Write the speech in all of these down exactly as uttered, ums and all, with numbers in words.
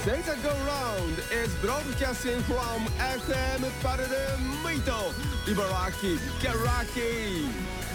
Data Go Round is broadcasting from エフエム パルルミート茨城 Get Lucky。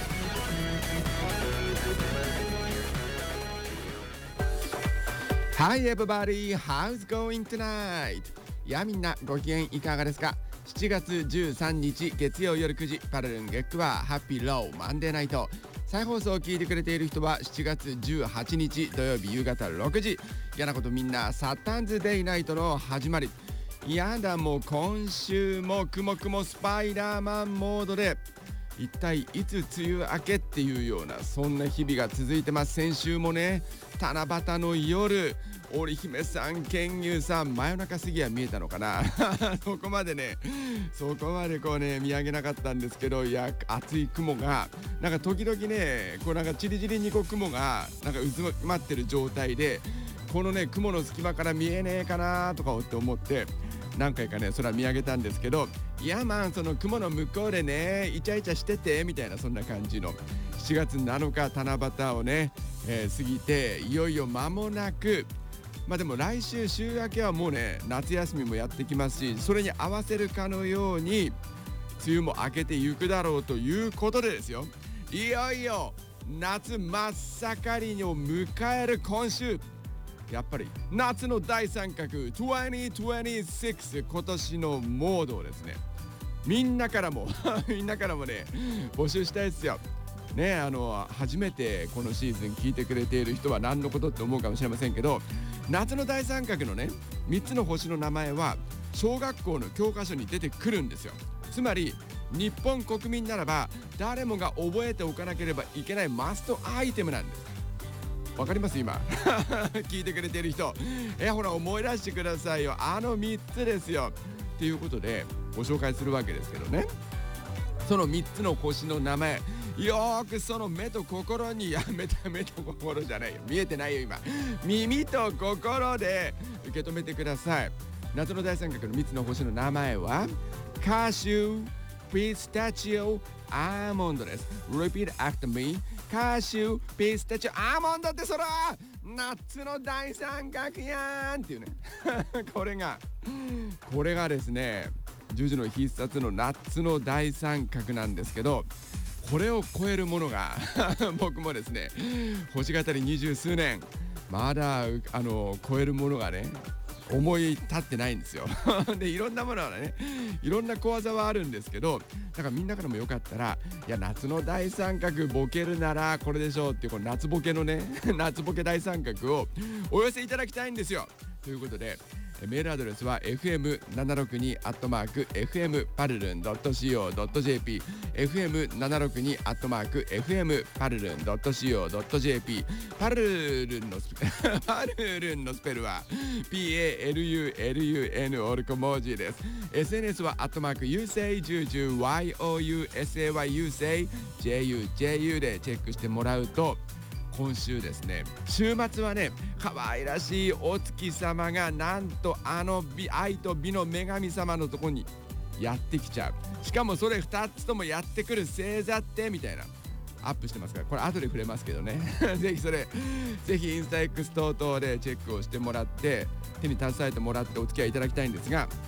Hi everybody, how's going tonight? いやみんなご機嫌いかがですか。しちがつじゅうさんにち月曜夜くじ、パルルンゲックはハッピーローマンデーナイト。再放送を聞いてくれている人はしちがつじゅうはちにち土曜日夕方ろくじ。嫌なことみんなサタンズデイナイトの始まり。やだもう今週もくもくもスパイダーマンモードで一体いつ梅雨明けっていうようなそんな日々が続いてます。先週もね、七夕の夜、織姫さん、剣牛さん、真夜中過ぎは見えたのかなそこまでね、そこまでこうね見上げなかったんですけど、いや厚い雲がなんか時々ね、こうなんかチリチリにこう雲がなんか渦巻ってる状態で、このね雲の隙間から見えねえかなとかって思って何回かね空見上げたんですけど、いやまあその雲の向こうでねイチャイチャしててみたいな、そんな感じのしちがつなのか七夕をね、えー、過ぎていよいよ間もなく、まあでも来週週明けはもうね夏休みもやってきますし、それに合わせるかのように梅雨も明けていくだろうということでですよ、いよいよ夏真っ盛りを迎える今週、やっぱり夏の大三角にせんにじゅうろく、今年のモードをですね、みんなからもみんなからもね募集したいですよね。あの初めてこのシーズン聞いてくれている人は何のことって思うかもしれませんけど、夏の大三角のねみっつの星の名前は小学校の教科書に出てくるんですよ。つまり日本国民ならば誰もが覚えておかなければいけないマストアイテムなんです。わかります今聞いてくれている人、えほら思い出してくださいよ、あのみっつですよっていうことでご紹介するわけですけどね。そのみっつの星の名前、よーくその目と心に、いや目と目と心じゃないよ、見えてないよ今、耳と心で受け止めてください。夏の大三角のみっつの星の名前はカシュー、ピスタチオ、アーモンドです。 Repeat after me。 カシュー、ピスタチオ、アーモンドってそら夏の大三角やんっていうねこれがこれがですねジュジュの必殺の夏の大三角なんですけど、これを超えるものが僕もですね星語り二十数年、まだあの超えるものがね思い立ってないんですよでいろんなものはね、いろんな小技はあるんですけど、だからみんなからもよかったら、いや夏の大三角ボケるならこれでしょうっていうこの夏ボケのね夏ボケ大三角をお寄せいただきたいんですよ。ということでメールアドレスは エフエムななろくに アットマーク エフエム パルルン ドット シーオー ドット ジェーピー エフエムななろくに アットマーク エフエム パルルン ドット シーオー ドット ジェーピー パルルンのスペパルルンのスペルは ピーエーエルユーエルユーエヌ オルコ文字です。 エスエヌエス はアットマーク ユーセイジュジュ ワイオーユーエスエーワイ ユーセイ ジェイユージェイユー でチェックしてもらうと、今週ですね週末はね可愛らしいお月様がなんとあの美愛と美の女神様のとこにやってきちゃう。しかもそれふたつともやってくる星座ってみたいなアップしてますから、これ後で触れますけどねぜひそれぜひインスタ X 等々でチェックをしてもらって手に携えてもらってお付き合いいただきたいんですが、